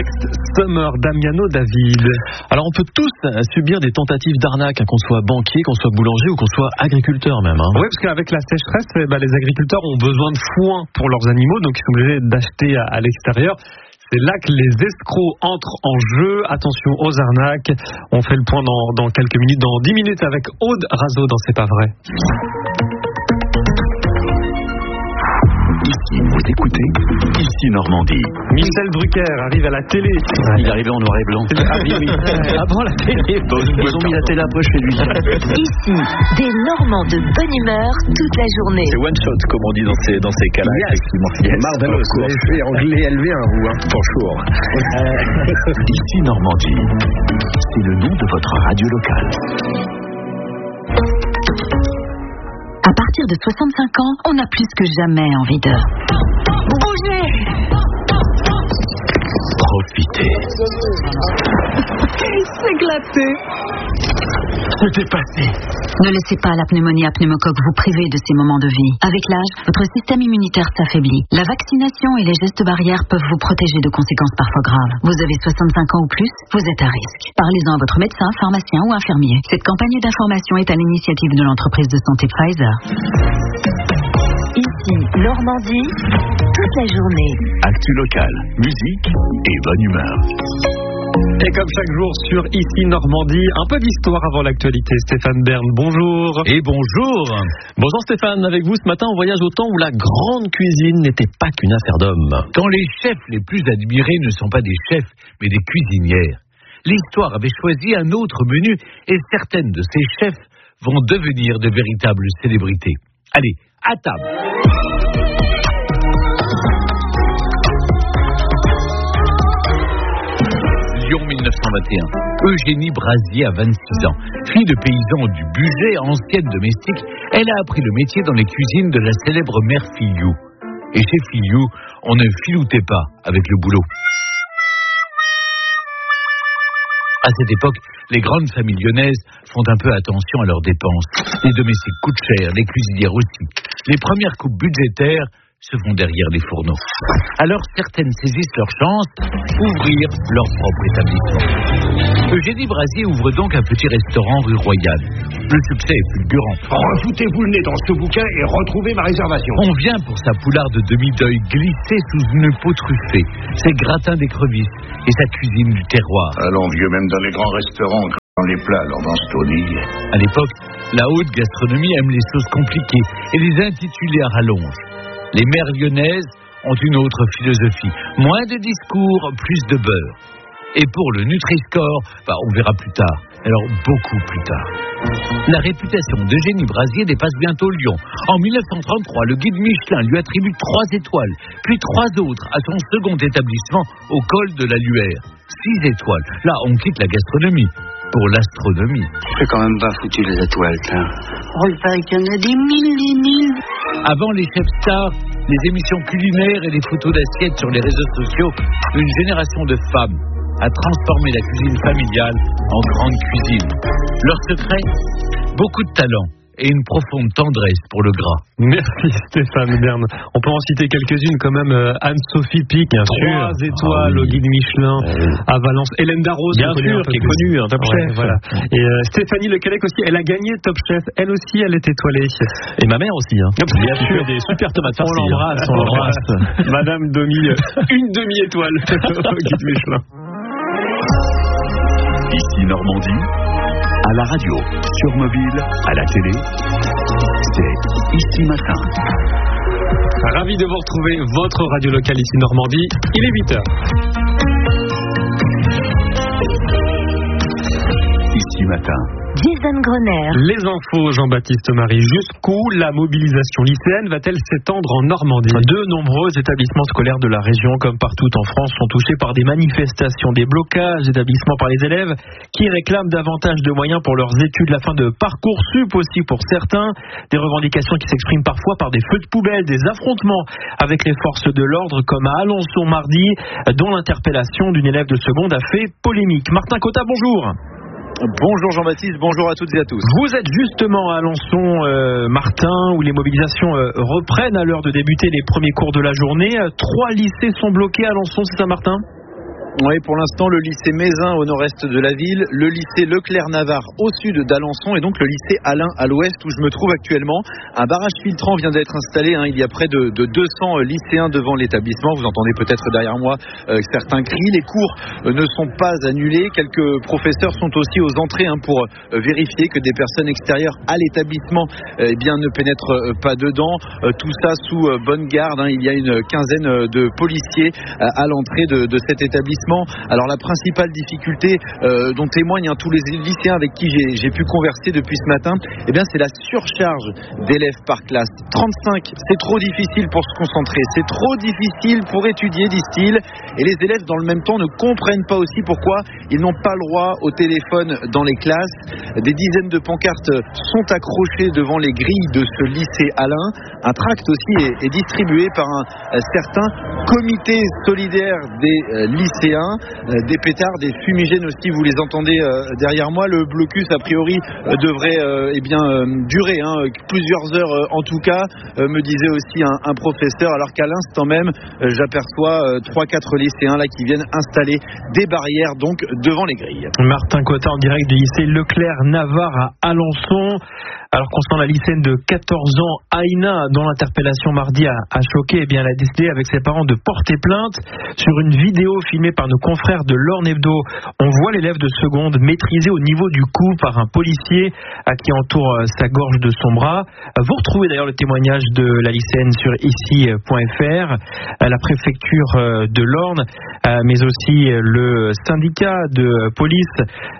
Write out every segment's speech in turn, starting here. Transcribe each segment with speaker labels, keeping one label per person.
Speaker 1: texte Summer Damiano David.
Speaker 2: Alors on peut tous subir des tentatives d'arnaque, qu'on soit banquier, qu'on soit boulanger ou qu'on soit agriculteur même.
Speaker 1: Oui, parce qu'avec la sécheresse, les agriculteurs ont besoin de foin pour leurs animaux, donc ils sont obligés d'acheter à l'extérieur. C'est là que les escrocs entrent en jeu. Attention aux arnaques. On fait le point dans quelques minutes, dans 10 minutes avec Aude Razo dans C'est pas vrai.
Speaker 3: Ici, vous écoutez Ici Normandie.
Speaker 1: Michel Drucker arrive à la télé.
Speaker 3: Il est arrivé en noir et blanc.
Speaker 2: Avant la télé.
Speaker 3: Ils ont mis la télé après chez lui.
Speaker 4: Ici, des Normands de bonne humeur toute la journée.
Speaker 3: C'est one shot, comme on dit dans ces cas-là. Effectivement.
Speaker 5: Marvelous. Vous avez fait anglais élevé, vous, pour sure.
Speaker 3: Ici Normandie. C'est le nom de votre radio locale.
Speaker 4: À partir de 65 ans, on a plus que jamais envie de bouger.
Speaker 3: Profitez.
Speaker 4: S'éclater.
Speaker 3: Se dépasser.
Speaker 4: Ne laissez pas la pneumonie à pneumocoque vous priver de ces moments de vie. Avec l'âge, votre système immunitaire s'affaiblit. La vaccination et les gestes barrières peuvent vous protéger de conséquences parfois graves. Vous avez 65 ans ou plus, vous êtes à risque. Parlez-en à votre médecin, pharmacien ou infirmier. Cette campagne d'information est à l'initiative de l'entreprise de santé Pfizer. Ici, Normandie, toute la journée.
Speaker 3: Actu locale, musique et bonne humeur.
Speaker 1: Et comme chaque jour sur Ici Normandie, un peu d'histoire avant l'actualité. Stéphane Bern, bonjour.
Speaker 2: Et bonjour. Bonjour Stéphane, avec vous ce matin on voyage au temps où la grande cuisine n'était pas qu'une affaire d'hommes.
Speaker 6: Quand les chefs les plus admirés ne sont pas des chefs, mais des cuisinières. L'histoire avait choisi un autre menu et certaines de ces chefs vont devenir de véritables célébrités. Allez, à table. Lyon 1921. Eugénie Brasier a 26 ans. Fille de paysan du Bugey, ancienne domestique, elle a appris le métier dans les cuisines de la célèbre mère Filiou. Et chez Filiou, on ne filoutait pas avec le boulot. À cette époque, les grandes familles lyonnaises font un peu attention à leurs dépenses. Les domestiques coûtent cher, les cuisinières aussi. Les premières coupes budgétaires se font derrière les fourneaux. Alors certaines saisissent leur chance, ouvrir leur propre établissement. Eugénie Brasier ouvre donc un petit restaurant rue Royale. Le succès est fulgurant.
Speaker 5: Refoutez-vous le nez dans ce bouquin et retrouvez ma réservation.
Speaker 6: On vient pour sa poularde de demi-deuil glissée sous une peau truffée, ses gratins d'écrevisses et sa cuisine du terroir.
Speaker 5: Allons, vieux, même dans les grands restaurants, dans les plats, alors dans ce taudis.
Speaker 6: À l'époque, la haute gastronomie aime les sauces compliquées et les intitulés à rallonge. Les mères lyonnaises ont une autre philosophie. Moins de discours, plus de beurre. Et pour le Nutri-Score, on verra plus tard. Alors, beaucoup plus tard. La réputation d'Eugénie Brasier dépasse bientôt Lyon. En 1933, le guide Michelin lui attribue 3 étoiles, puis 3 autres à son second établissement au col de la Luère. 6 étoiles. Là, on quitte la gastronomie pour l'astronomie.
Speaker 7: C'est quand même pas foutu les étoiles, ça.
Speaker 8: Oh, il paraît qu'il y en a des mille.
Speaker 6: Avant les chefs stars, les émissions culinaires et les photos d'assiettes sur les réseaux sociaux, une génération de femmes a transformé la cuisine familiale en grande cuisine. Leur secret, beaucoup de talent et une profonde tendresse pour le gras.
Speaker 1: Merci Stéphane Bern. On peut en citer quelques-unes quand même. Anne-Sophie Pic, 3 étoiles au guide Michelin à Valence. Hélène Darroze,
Speaker 2: bien sûr, qui est connue, Top Chef.
Speaker 1: Voilà. Et Stéphanie Lecalec aussi, elle a gagné Top Chef. Elle aussi, elle est étoilée.
Speaker 2: Et ma mère aussi. Bien sûr, des super tomates farcies.
Speaker 1: On l'embrasse. Madame Domi, une demi-étoile au guide Michelin.
Speaker 3: Ici Normandie, à la radio, sur mobile, à la télé, c'est Ici Matin.
Speaker 1: Ravi de vous retrouver, votre radio locale ici Normandie. Il est 8h.
Speaker 3: Ici Matin.
Speaker 4: Jason Grenier.
Speaker 1: Les infos, Jean-Baptiste Marie. Jusqu'où la mobilisation lycéenne va-t-elle s'étendre en Normandie ?
Speaker 2: De nombreux établissements scolaires de la région, comme partout en France, sont touchés par des manifestations, des blocages d'établissements par les élèves qui réclament davantage de moyens pour leurs études, la fin de Parcoursup aussi pour certains, des revendications qui s'expriment parfois par des feux de poubelle, des affrontements avec les forces de l'ordre, comme à Alençon mardi, dont l'interpellation d'une élève de seconde a fait polémique. Martin Cotta, bonjour.
Speaker 9: Bonjour Jean-Baptiste, bonjour à toutes et à tous.
Speaker 1: Vous êtes justement à Alençon, Martin, où les mobilisations reprennent à l'heure de débuter les premiers cours de la journée. 3 lycées sont bloqués à Alençon, c'est ça Martin ?
Speaker 9: Oui, pour l'instant, le lycée Mézin au nord-est de la ville, le lycée Leclerc-Navarre au sud d'Alençon et donc le lycée Alain à l'ouest où je me trouve actuellement. Un barrage filtrant vient d'être installé. Il y a près de 200 lycéens devant l'établissement. Vous entendez peut-être derrière moi certains cris. Les cours ne sont pas annulés. Quelques professeurs sont aussi aux entrées pour vérifier que des personnes extérieures à l'établissement ne pénètrent pas dedans. Tout ça sous bonne garde. Il y a une quinzaine de policiers à l'entrée de cet établissement. Alors la principale difficulté dont témoignent tous les lycéens avec qui j'ai pu converser depuis ce matin, c'est la surcharge d'élèves par classe. 35, c'est trop difficile pour se concentrer, c'est trop difficile pour étudier, disent-ils. Et les élèves dans le même temps ne comprennent pas aussi pourquoi ils n'ont pas le droit au téléphone dans les classes. Des dizaines de pancartes sont accrochées devant les grilles de ce lycée Alain. Un tract aussi est distribué par un certain comité solidaire des lycéens. Des pétards, des fumigènes aussi, vous les entendez derrière moi. Le blocus a priori devrait durer plusieurs heures en tout cas, me disait aussi un professeur, alors qu'à l'instant même j'aperçois 3-4 lycéens là qui viennent installer des barrières donc devant les grilles.
Speaker 2: Martin Cotin en direct du lycée Leclerc-Navarre à Alençon. Alors concernant la lycéenne de 14 ans, Aïna, dont l'interpellation mardi a choqué, elle a décidé avec ses parents de porter plainte. Sur une vidéo filmée par nos confrères de l'Orne Hebdo, on voit l'élève de seconde maîtrisé au niveau du cou par un policier qui entoure sa gorge de son bras. Vous retrouvez d'ailleurs le témoignage de la lycéenne sur ici.fr, la préfecture de l'Orne, mais aussi le syndicat de police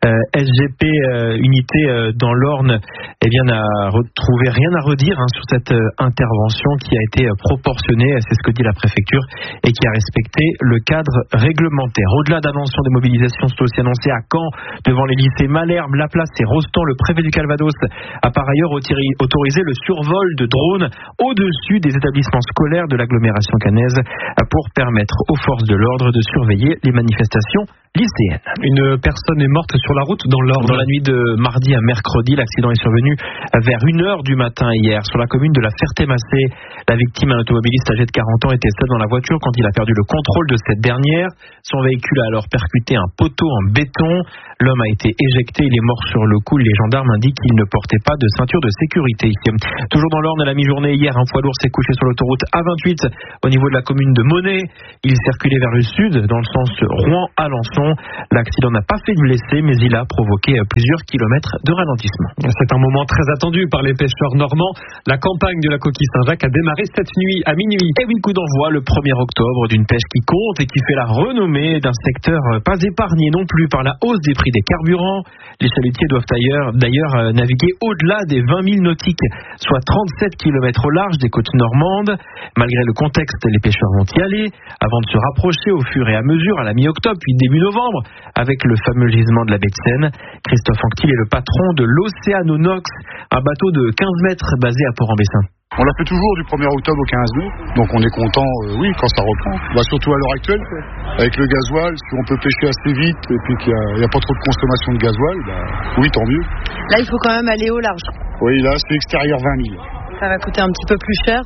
Speaker 2: SGP Unité dans l'Orne, n'a retrouvé rien à redire sur cette intervention qui a été proportionnée, c'est ce que dit la préfecture, et qui a respecté le cadre réglementaire. Au-delà d'annonces des mobilisations, c'est aussi annoncé à Caen, devant les lycées Malherbe, Laplace et Rostand. Le préfet du Calvados a par ailleurs autorisé le survol de drones au-dessus des établissements scolaires de l'agglomération caennaise pour permettre aux forces de l'ordre de surveiller les manifestations lycéennes.
Speaker 1: Une personne est morte sur la route dans l'Orne.
Speaker 2: Dans la nuit de mardi à mercredi, l'accident est survenu vers 1h du matin hier sur la commune de la Ferté-Massé. La victime, un automobiliste âgé de 40 ans, était seul dans la voiture quand il a perdu le contrôle de cette dernière. Son véhicule a alors percuté un poteau en béton. L'homme a été éjecté, il est mort sur le coup. Les gendarmes indiquent qu'il ne portait pas de ceinture de sécurité ici. Toujours dans l'Orne, à la mi-journée hier, un poids lourd s'est couché sur l'autoroute A28 au niveau de la commune de Monet. Il circulait vers le sud dans le sens Rouen-Alençon. L'accident n'a pas fait de blessés, mais il a provoqué plusieurs kilomètres de ralentissement.
Speaker 1: C'est un moment très attendu par les pêcheurs normands. La campagne de la coquille Saint-Jacques a démarré cette nuit à minuit.
Speaker 2: Et oui, coup d'envoi le 1er octobre d'une pêche qui compte et qui fait la renommée d'un secteur pas épargné non plus par la hausse des prix des carburants. Les chalutiers doivent d'ailleurs naviguer au-delà des 20 000 nautiques, soit 37 km au large des côtes normandes. Malgré le contexte, les pêcheurs vont y aller avant de se rapprocher au fur et à mesure à la mi-octobre puis début novembre avec le fameux gisement de la baie de Seine. Christophe Anctil est le patron de l'Océanonox, un bateau de 15 mètres basé à Port-en-Bessin.
Speaker 10: On l'a fait toujours du 1er octobre au 15 mai, donc on est content, quand ça reprend. Surtout à l'heure actuelle, avec le gasoil, si on peut pêcher assez vite et puis qu'il n'y a pas trop de consommation de gasoil, oui, tant mieux.
Speaker 11: Là, il faut quand même aller au large.
Speaker 10: Oui, là, c'est extérieur 20 000.
Speaker 11: Ça va coûter un petit peu plus cher.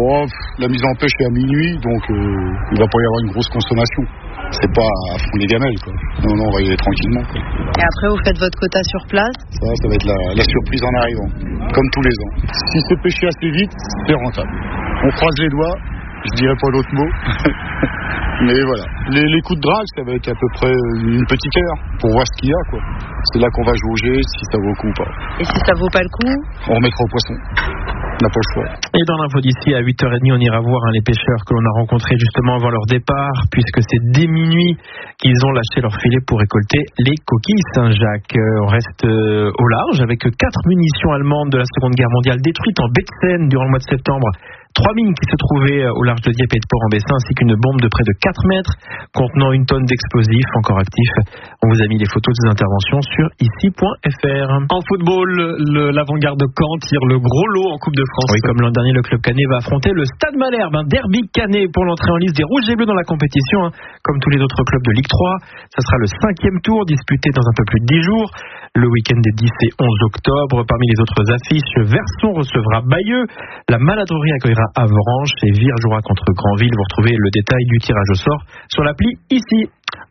Speaker 10: La mise en pêche est à minuit, donc il ne va pas y avoir une grosse consommation. C'est pas à fond les gamelles, quoi. Non, on va y aller tranquillement, quoi.
Speaker 11: Et après, vous faites votre quota sur place?
Speaker 10: Ça va être la surprise en arrivant, comme tous les ans. Si c'est pêché assez vite, c'est rentable. On croise les doigts, je dirais pas l'autre mot. Mais voilà. Les coups de drague, ça va être à peu près une petite heure pour voir ce qu'il y a, quoi. C'est là qu'on va jauger si ça vaut le coup ou pas.
Speaker 11: Et si ça vaut pas le coup?
Speaker 10: On remettra au poisson. On n'a pas le choix.
Speaker 2: Et dans l'info d'ici, à 8h30, on ira voir les pêcheurs que l'on a rencontrés justement avant leur départ, puisque c'est dès minuit qu'ils ont lâché leur filet pour récolter les coquilles Saint-Jacques. On reste au large avec 4 munitions allemandes de la Seconde Guerre mondiale détruites en baie de Seine durant le mois de septembre. 3 mines qui se trouvaient au large de Dieppe et de Port-en-Bessin, ainsi qu'une bombe de près de 4 mètres contenant 1 tonne d'explosifs encore actifs. On vous a mis les photos des interventions sur ici.fr.
Speaker 1: En football, l'avant-garde de Caen tire le gros lot en Coupe de France.
Speaker 2: Oui, comme l'an dernier, le club caennais va affronter le Stade Malherbe, un derby caennais pour l'entrée en lice des Rouges et Bleus dans la compétition, comme tous les autres clubs de Ligue 3. Ça sera le 5e tour disputé dans un peu plus de 10 jours. Le week-end des 10 et 11 octobre. Parmi les autres affiches, Verson recevra Bayeux, la Maladrerie accueillera Avranches et Vire jouera contre Granville. Vous retrouvez le détail du tirage au sort sur l'appli ici.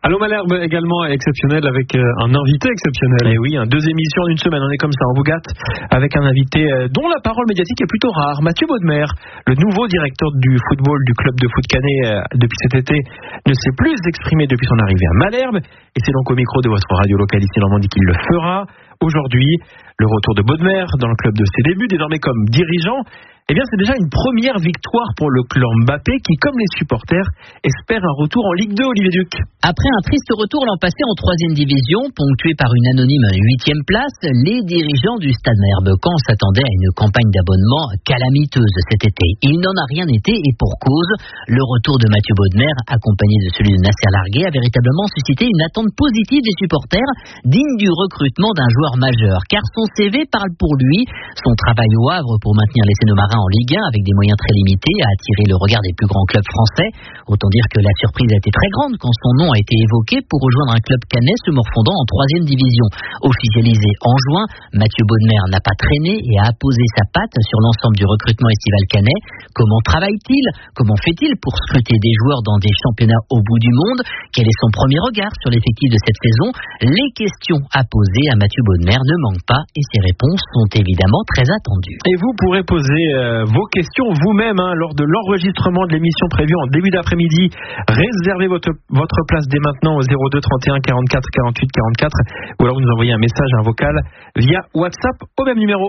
Speaker 1: Allô Malherbe également exceptionnel avec un invité exceptionnel.
Speaker 2: Et oui, 2 émissions en une semaine, on est comme ça, on vous gâte avec un invité dont la parole médiatique est plutôt rare, Mathieu Bodmer, le nouveau directeur du football du club de foot canet depuis cet été, ne s'est plus exprimé depuis son arrivée à Malherbe, et c'est donc au micro de votre radio locale ici en Normandie qu'il le fera. Aujourd'hui, le retour de Bodmer dans le club de ses débuts, désormais comme dirigeant, eh bien c'est déjà une première victoire pour le clan Mbappé qui, comme les supporters, espère un retour en Ligue 2, Olivier Duc.
Speaker 12: Après un triste retour l'an passé en 3e division, ponctué par une anonyme 8e place, les dirigeants du Stade Malherbe-Caen s'attendaient à une campagne d'abonnement calamiteuse cet été. Il n'en a rien été et pour cause, le retour de Mathieu Bodmer, accompagné de celui de Nasser Largué, a véritablement suscité une attente positive des supporters, digne du recrutement d'un joueur majeur. Car son CV parle pour lui, son travail au Havre pour maintenir les Sénomarins en Ligue 1 avec des moyens très limités a attiré le regard des plus grands clubs français. Autant dire que la surprise a été très grande quand son nom a été évoqué pour rejoindre un club canet se morfondant en 3e division. Officialisé en juin, Mathieu Bodmer n'a pas traîné et a apposé sa patte sur l'ensemble du recrutement estival canet. Comment travaille-t-il ? Comment fait-il pour scruter des joueurs dans des championnats au bout du monde ? Quel est son premier regard sur l'effectif de cette saison ? Les questions à poser à Mathieu Bodmer ne manquent pas et ses réponses sont évidemment très attendues.
Speaker 2: Et vous pourrez poser vos questions vous-même lors de l'enregistrement de l'émission prévue en début d'après-midi. Réservez votre place dès maintenant au 02 31 44 48 44 ou alors vous nous envoyez un message, un vocal via WhatsApp au même numéro.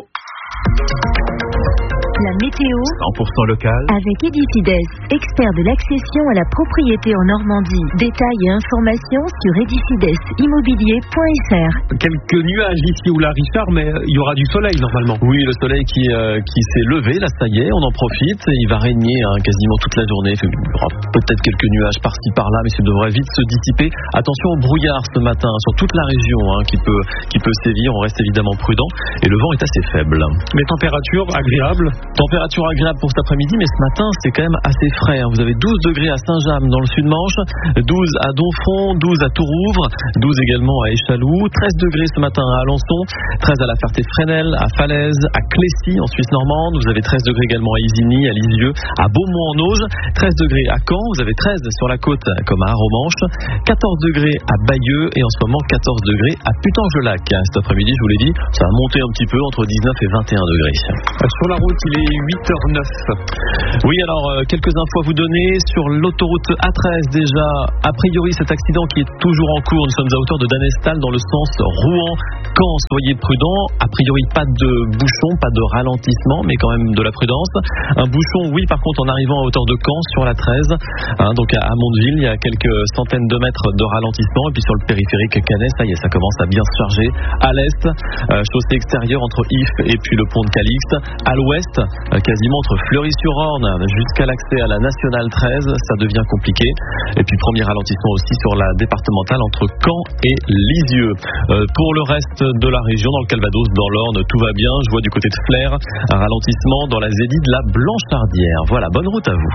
Speaker 13: La météo
Speaker 3: 100% local
Speaker 13: avec Edifides, expert de l'accession à la propriété en Normandie. Détails et informations sur edifidesimmobilier.fr.
Speaker 1: Quelques nuages ici ou là, Richard, mais il y aura du soleil normalement.
Speaker 14: Oui, le soleil qui s'est levé, là ça y est, on en profite. Il va régner quasiment toute la journée. Il y aura peut-être quelques nuages par-ci par-là, mais ça devrait vite se dissiper. Attention au brouillard ce matin sur toute la région qui peut sévir. On reste évidemment prudent et le vent est assez faible.
Speaker 1: Les températures agréables.
Speaker 14: Température agréable pour cet après-midi, mais ce matin c'est quand même assez frais. Vous avez 12 degrés à Saint-James dans le sud-Manche, 12 à Domfront, 12 à Tourouvre, 12 également à Échaloux, 13 degrés ce matin à Alençon, 13 à la Ferté-Fresnel, à Falaise, à Clécy en Suisse normande, vous avez 13 degrés également à Isigny, à Lisieux, à Beaumont-en-Auge, 13 degrés à Caen, vous avez 13 sur la côte comme à Arromanches, 14 degrés à Bayeux et en ce moment 14 degrés à Putanges-le-Lac. Cet après-midi, je vous l'ai dit, ça va monter un petit peu entre 19 et 21 degrés.
Speaker 1: Sur la route, il est 8h09.
Speaker 14: Oui, alors quelques infos à vous donner sur l'autoroute A13 déjà. A priori, cet accident qui est toujours en cours, nous sommes à hauteur de Danestal dans le sens Rouen-Caen. Soyez prudents. A priori, pas de bouchon, pas de ralentissement, mais quand même de la prudence. Un bouchon, oui, par contre, en arrivant à hauteur de Caen sur la 13, donc à Mondeville, il y a quelques centaines de mètres de ralentissement. Et puis sur le périphérique Canet, ça y est, ça commence à bien se charger. À l'est, chaussée extérieure entre Ifs et puis le pont de Calixte. À l'ouest, quasiment entre Fleury-sur-Orne jusqu'à l'accès à la Nationale 13, ça devient compliqué. Et puis premier ralentissement aussi sur la départementale entre Caen et Lisieux. Pour le reste de la région, dans le Calvados, dans l'Orne, tout va bien. Je vois du côté de Flers un ralentissement dans la zédie de la Blancharddière. Voilà, bonne route à vous.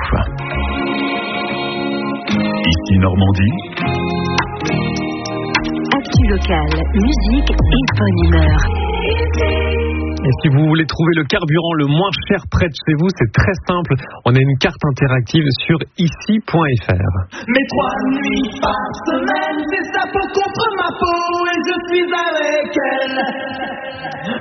Speaker 3: Ici Normandie.
Speaker 13: Actu locale, musique et bonne humeur.
Speaker 1: Et si vous voulez trouver le carburant le moins cher près de chez vous, c'est très simple. On a une carte interactive sur ici.fr.
Speaker 15: Mes 3 nuits par semaine, c'est sa peau contre ma peau et je suis avec elle.